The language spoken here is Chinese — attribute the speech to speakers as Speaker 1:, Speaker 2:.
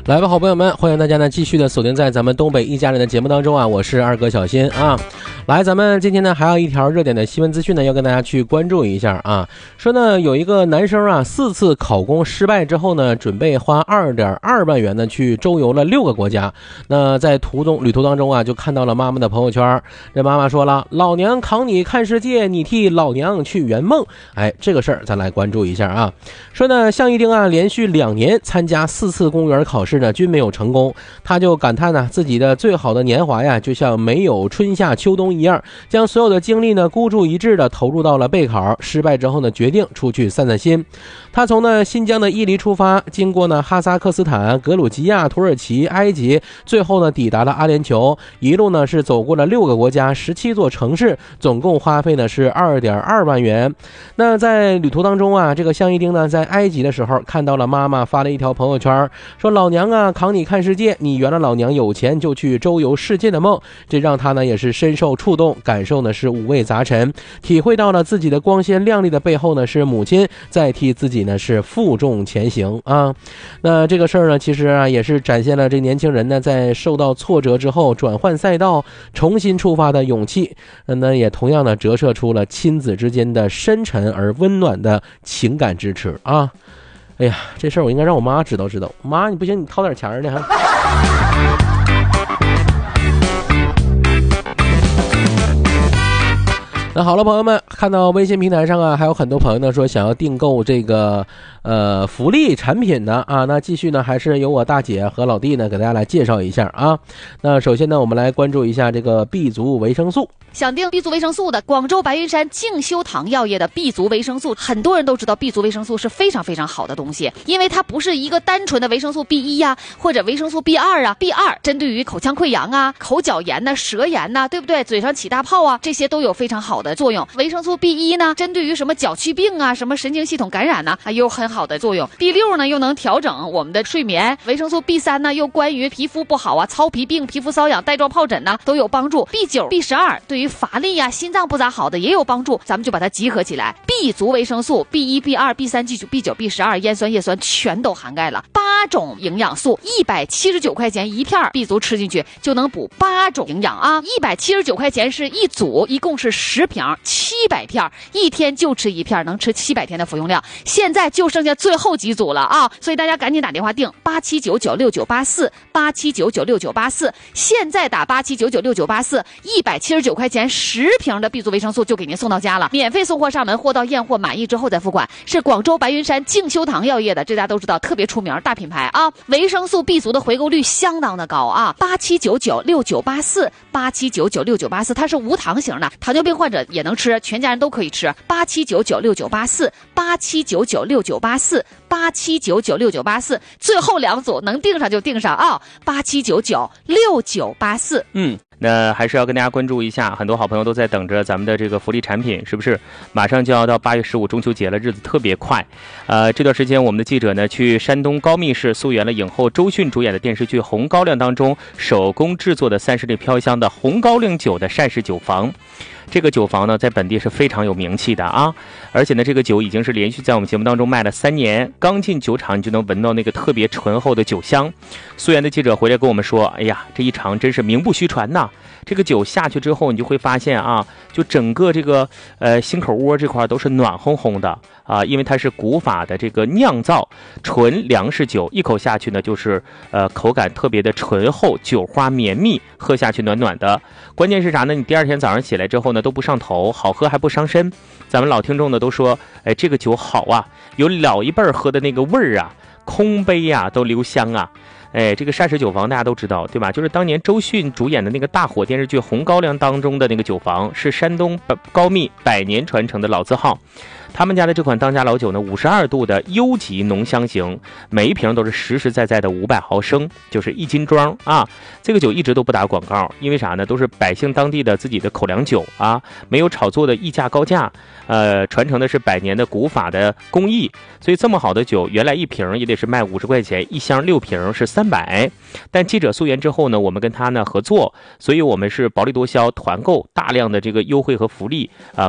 Speaker 1: 来吧，好朋友们，欢迎大家呢继续的锁定在咱们东北一家人的节目当中啊，我是二哥小新啊。来，咱们今天呢还有一条热点的新闻资讯呢，要跟大家去关注一下啊。说呢有一个男生啊，4次考公失败之后呢，准备花2.2万元呢去周游了6个国家。那在旅途当中啊，就看到了妈妈的朋友圈，这妈妈说了：“老娘扛你看世界，你替老娘去圆梦。”哎，这个事儿咱来关注一下啊。说呢，向一丁啊，连续2年参加4次公务员考试呢，均没有成功。他就感叹呢，自己的最好的年华呀，就像没有春夏秋冬一样，将所有的精力呢孤注一掷的投入到了备考。失败之后呢，决定出去散散心。他从呢新疆的伊犁出发，经过呢哈萨克斯坦、格鲁吉亚、土耳其、埃及，最后呢抵达了阿联酋，一路呢是走过了6个国家、17座城市，总共花费呢是2.2万元。那在旅途当中啊，这个向一丁呢在埃及的时候，看到了妈妈发了一条朋友圈，说：“老娘啊扛你看世界，你圆了老娘有钱就去周游世界的梦。”这让他呢也是深受触动，感受呢是五味杂陈，体会到了自己的光鲜亮丽的背后呢是母亲在替自己呢是负重前行啊。那这个事儿呢，其实啊也是展现了这年轻人呢在受到挫折之后转换赛道、重新出发的勇气。那也同样的折射出了亲子之间的深沉而温暖的情感支持啊。哎呀，这事儿我应该让我妈知道。妈，你不行，你掏点钱呢哈。那好了，朋友们，看到微信平台上啊，还有很多朋友呢说想要订购这个福利产品呢啊，那继续呢还是由我大姐和老弟呢给大家来介绍一下啊。那首先呢，我们来关注一下这个 B 族维生素。
Speaker 2: 想订 B 族维生素的，广州白云山静修堂药业的 B 族维生素，很多人都知道 B 族维生素是非常非常好的东西，因为它不是一个单纯的维生素 B1 呀，或者维生素 B2 啊。B2 针对于口腔溃疡啊、口角炎呐、舌炎呐，对不对？嘴上起大泡啊，这些都有非常好的作用。维生素 B1 呢，针对于什么脚气病啊、什么神经系统感染呢，也有很好的作用。B6 呢，又能调整我们的睡眠。维生素 B3 呢，又关于皮肤不好啊、糙皮病、皮肤瘙痒、带状疱疹呢，都有帮助。B9、B12 对于乏力呀、心脏不咋好的也有帮助，咱们就把它集合起来。B 族维生素 B1、B2、B3、B9、B12 烟酸、叶酸全都涵盖了8种营养素，179块钱一片 B 族吃进去就能补8种营养啊！179块钱是一组，一共是10瓶，700片，一天就吃1片，能吃700天的服用量。现在就剩下最后几组了啊，所以大家赶紧打电话订87996984 87996984，现在打87996984，179块钱10瓶的 B 族维生素就给您送到家了，免费送货上门，货到验货满意之后再付款。是广州白云山静修堂药业的，这大家都知道，特别出名大品牌啊。维生素 B 族的回购率相当的高啊，87996984 87996984，它是无糖型的，糖尿病患者也能吃，全家人都可以吃。87996984 87996984 87996984，最后2组能订上就订上啊，87996984。
Speaker 3: 那还是要跟大家关注一下，很多好朋友都在等着咱们的这个福利产品，是不是？马上就要到8月15中秋节了，日子特别快。这段时间我们的记者呢去山东高密市溯源了影后周迅主演的电视剧《红高粱》当中手工制作的30里飘香的红高粱酒的膳食酒坊。这个酒坊呢在本地是非常有名气的啊，而且呢这个酒已经是连续在我们节目当中卖了3年，刚进酒厂你就能闻到那个特别醇厚的酒香。溯源的记者回来跟我们说，哎呀，这一尝真是名不虚传呐。这个酒下去之后，你就会发现啊，就整个这个心口窝这块都是暖烘烘的啊，因为它是古法的这个酿造纯粮食酒，一口下去呢就是口感特别的醇厚，酒花绵密，喝下去暖暖的。关键是啥呢？你第2天早上起来之后呢都不上头，好喝还不伤身。咱们老听众呢都说，哎，这个酒好啊，有老一辈喝的那个味儿啊，空杯啊都留香啊。哎，这个膳食酒坊大家都知道，对吧？就是当年周迅主演的那个大火电视剧《红高粱》当中的那个酒坊，是山东高密100年传承的老字号。他们家的这款当家老酒呢，52度的优级浓香型，每一瓶都是实实在在的500毫升，就是1斤装啊。这个酒一直都不打广告，因为啥呢？都是百姓当地的自己的口粮酒啊，没有炒作的溢价高价，传承的是100年的古法的工艺，所以这么好的酒，原来一瓶也得是卖50块钱，一箱6瓶是300。但记者溯源之后呢，我们跟他呢合作，所以我们是薄利多销，团购大量的这个优惠和福利啊。